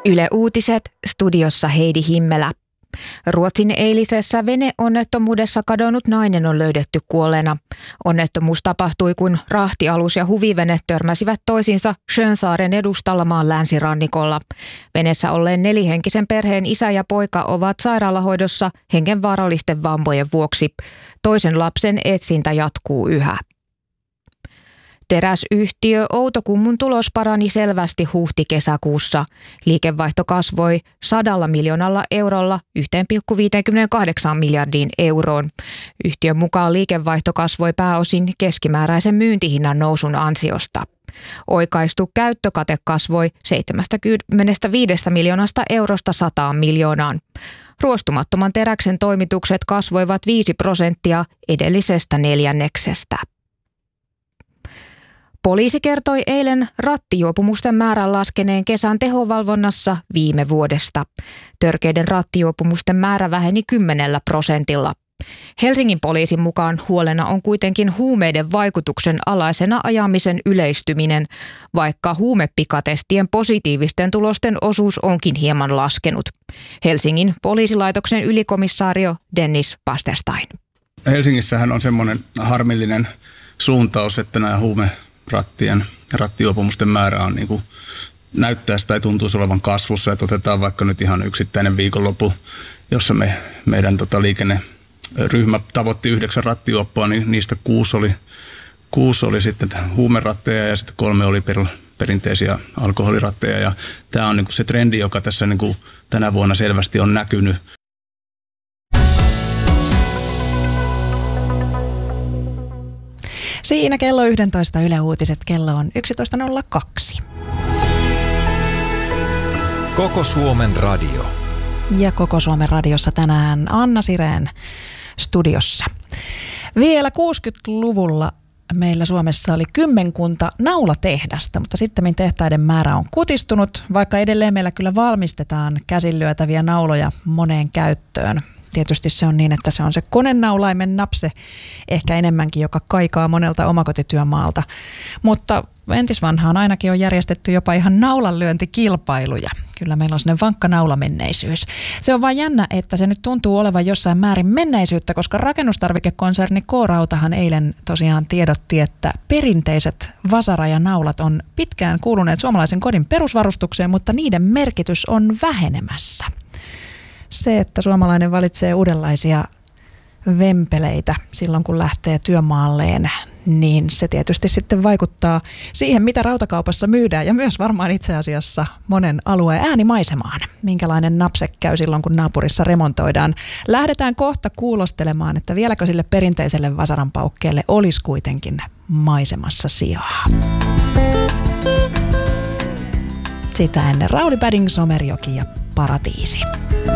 Yle Uutiset, studiossa Heidi Himmelä. Ruotsin eilisessä veneonnettomuudessa kadonnut nainen on löydetty kuolleena. Onnettomuus tapahtui, kun rahtialus ja huvivene törmäsivät toisiinsa Schönsaaren edustalla maan länsirannikolla. Veneessä olleen nelihenkisen perheen isä ja poika ovat sairaalahoidossa hengenvaarallisten vammojen vuoksi. Toisen lapsen etsintä jatkuu yhä. Teräsyhtiö Outokummun tulos parani selvästi huhti-kesäkuussa. Liikevaihto kasvoi 100 miljoonalla eurolla 1,58 miljardiin euroon. Yhtiön mukaan liikevaihto kasvoi pääosin keskimääräisen myyntihinnan nousun ansiosta. Oikaistu käyttökate kasvoi 75 miljoonasta eurosta 100 miljoonaan. Ruostumattoman teräksen toimitukset kasvoivat 5% edellisestä neljänneksestä. Poliisi kertoi eilen rattijuopumusten määrän laskeneen kesän tehovalvonnassa viime vuodesta. Törkeiden rattijuopumusten määrä väheni 10%. Helsingin poliisin mukaan huolena on kuitenkin huumeiden vaikutuksen alaisena ajamisen yleistyminen, vaikka huumepikatestien positiivisten tulosten osuus onkin hieman laskenut. Helsingin poliisilaitoksen ylikomissaario Dennis Pasterstein. Helsingissähän on semmoinen harmillinen suuntaus, että nämä rattijuopumusten määrä on näyttäisi tai tuntuisi olevan kasvussa. Että otetaan vaikka nyt ihan yksittäinen viikonloppu, jossa meidän liikenneryhmä tavoitti 9 rattijuoppoa, niin niistä 6 oli sitten huumeratteja ja sitten 3 oli perinteisiä alkoholiratteja. Ja tämä on se trendi, joka tässä tänä vuonna selvästi on näkynyt. Siinä kello 11 Yle Uutiset, kello on 11.02. Koko Suomen radio. Ja Koko Suomen radiossa tänään Anna Sirén studiossa. Vielä 60-luvulla meillä Suomessa oli 10 naulatehdasta, mutta sittemmin tehtaiden määrä on kutistunut, vaikka edelleen meillä kyllä valmistetaan käsinlyötäviä nauloja moneen käyttöön. Tietysti se on niin, että se on se konenaulaimen napse ehkä enemmänkin, joka kaikaa monelta omakotityömaalta. Mutta entisvanhaan ainakin on järjestetty jopa ihan naulanlyöntikilpailuja. Kyllä meillä on sellainen vankka naulamenneisyys. Se on vaan jännä, että se nyt tuntuu olevan jossain määrin menneisyyttä, koska rakennustarvikekonserni K-Rautahan eilen tosiaan tiedotti, että perinteiset vasara ja naulat on pitkään kuuluneet suomalaisen kodin perusvarustukseen, mutta niiden merkitys on vähenemässä. Se, että suomalainen valitsee uudenlaisia vempeleitä silloin, kun lähtee työmaalleen, niin se tietysti sitten vaikuttaa siihen, mitä rautakaupassa myydään ja myös varmaan itse asiassa monen alueen äänimaisemaan. Minkälainen napse käy silloin, kun naapurissa remontoidaan. Lähdetään kohta kuulostelemaan, että vieläkö sille perinteiselle vasaranpaukkeelle olisi kuitenkin maisemassa sijaa. Sitä ennen Rauli Padding, Somerjoki ja Paratiisi.